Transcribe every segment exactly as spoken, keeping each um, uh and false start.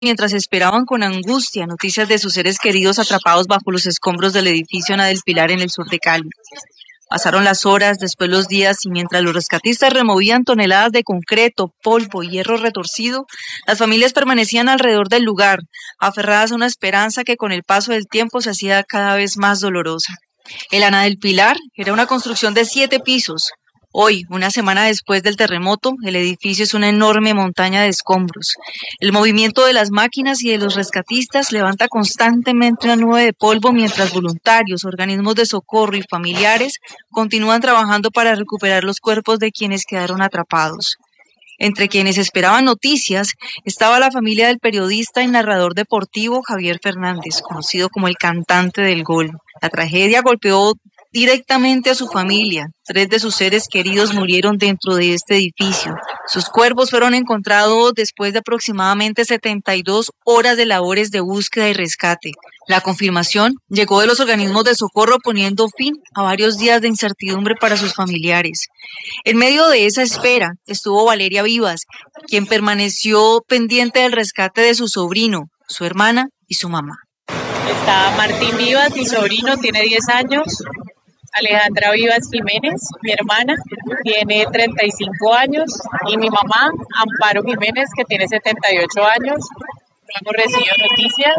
mientras esperaban con angustia noticias de sus seres queridos atrapados bajo los escombros del edificio Ana del Pilar en el sur de Cali. Pasaron las horas, después los días, y mientras los rescatistas removían toneladas de concreto, polvo y hierro retorcido, las familias permanecían alrededor del lugar, aferradas a una esperanza que con el paso del tiempo se hacía cada vez más dolorosa. El Ana del Pilar era una construcción de siete pisos. Hoy, una semana después del terremoto, el edificio es una enorme montaña de escombros. El movimiento de las máquinas y de los rescatistas levanta constantemente una nube de polvo mientras voluntarios, organismos de socorro y familiares continúan trabajando para recuperar los cuerpos de quienes quedaron atrapados. Entre quienes esperaban noticias estaba la familia del periodista y narrador deportivo Javier Fernández, conocido como el cantante del gol. La tragedia golpeó directamente a su familia. Tres de sus seres queridos murieron dentro de este edificio. Sus cuerpos fueron encontrados después de aproximadamente setenta y dos horas de labores de búsqueda y rescate. La confirmación llegó de los organismos de socorro, poniendo fin a varios días de incertidumbre para sus familiares. En medio de esa espera estuvo Valeria Vivas, quien permaneció pendiente del rescate de su sobrino, su hermana y su mamá. Está Martín Vivas, mi sobrino, tiene diez años. Alejandra Vivas Jiménez, mi hermana, tiene treinta y cinco años, y mi mamá, Amparo Jiménez, que tiene setenta y ocho años. No hemos recibido noticias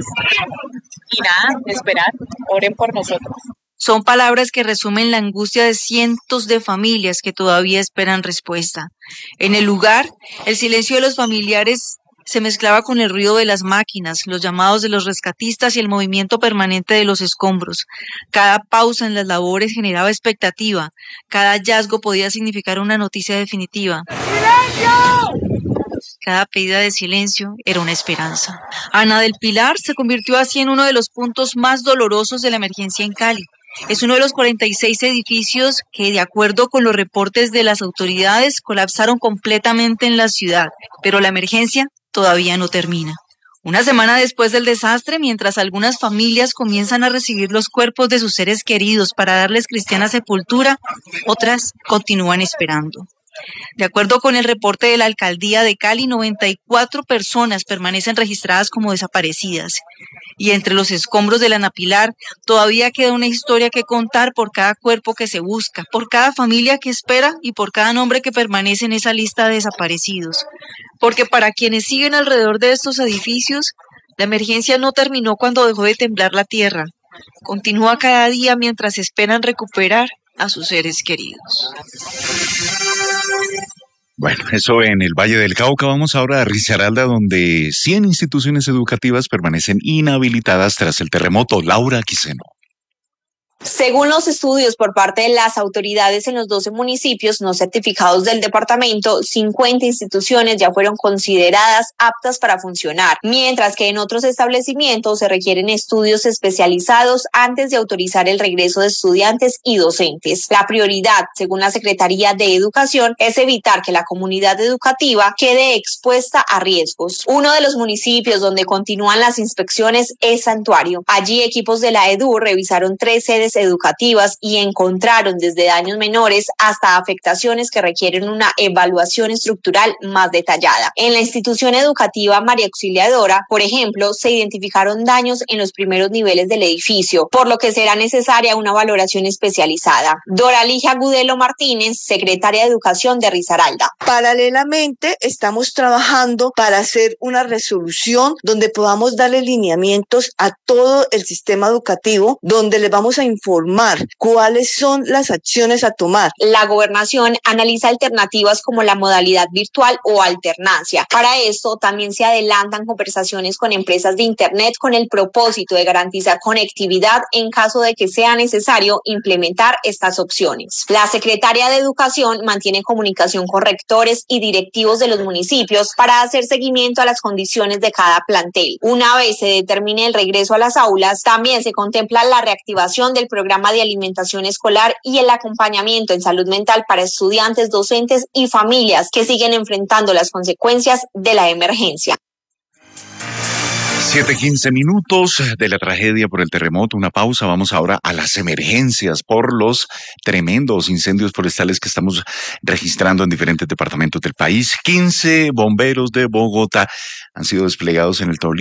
y nada, esperar, oren por nosotros. Son palabras que resumen la angustia de cientos de familias que todavía esperan respuesta. En el lugar, el silencio de los familiares se mezclaba con el ruido de las máquinas, los llamados de los rescatistas y el movimiento permanente de los escombros. Cada pausa en las labores generaba expectativa. Cada hallazgo podía significar una noticia definitiva. ¡Silencio! Cada pedida de silencio era una esperanza. Ana del Pilar se convirtió así en uno de los puntos más dolorosos de la emergencia en Cali. Es uno de los cuarenta y seis edificios que, de acuerdo con los reportes de las autoridades, colapsaron completamente en la ciudad, pero la emergencia todavía no termina. Una semana después del desastre, mientras algunas familias comienzan a recibir los cuerpos de sus seres queridos para darles cristiana sepultura, otras continúan esperando. De acuerdo con el reporte de la Alcaldía de Cali, noventa y cuatro personas permanecen registradas como desaparecidas. Y entre los escombros de la Ana Pilar todavía queda una historia que contar por cada cuerpo que se busca, por cada familia que espera y por cada nombre que permanece en esa lista de desaparecidos. Porque para quienes siguen alrededor de estos edificios, la emergencia no terminó cuando dejó de temblar la tierra. Continúa cada día mientras esperan recuperar a sus seres queridos. Bueno, eso en el Valle del Cauca. Vamos ahora a Risaralda, donde cien instituciones educativas permanecen inhabilitadas tras el terremoto. Laura Quiseno. Según los estudios por parte de las autoridades en los doce municipios no certificados del departamento, cincuenta instituciones ya fueron consideradas aptas para funcionar, mientras que en otros establecimientos se requieren estudios especializados antes de autorizar el regreso de estudiantes y docentes. La prioridad, según la Secretaría de Educación, es evitar que la comunidad educativa quede expuesta a riesgos. Uno de los municipios donde continúan las inspecciones es Santuario. Allí equipos de la EDU revisaron tres sedes educativas y encontraron desde daños menores hasta afectaciones que requieren una evaluación estructural más detallada. En la institución educativa María Auxiliadora, por ejemplo, se identificaron daños en los primeros niveles del edificio, por lo que será necesaria una valoración especializada. Doraligia Gudelo Martínez, secretaria de Educación de Risaralda. Paralelamente, estamos trabajando para hacer una resolución donde podamos darle lineamientos a todo el sistema educativo, donde le vamos a informar cuáles son las acciones a tomar. La gobernación analiza alternativas como la modalidad virtual o alternancia. Para esto también se adelantan conversaciones con empresas de Internet con el propósito de garantizar conectividad en caso de que sea necesario implementar estas opciones. La secretaria de Educación mantiene comunicación con rectores y directivos de los municipios para hacer seguimiento a las condiciones de cada plantel. Una vez se determine el regreso a las aulas, también se contempla la reactivación del programa de alimentación escolar y el acompañamiento en salud mental para estudiantes, docentes y familias que siguen enfrentando las consecuencias de la emergencia. siete quince minutos de la tragedia por el terremoto, una pausa. Vamos ahora a las emergencias por los tremendos incendios forestales que estamos registrando en diferentes departamentos del país. quince bomberos de Bogotá han sido desplegados en el Tolima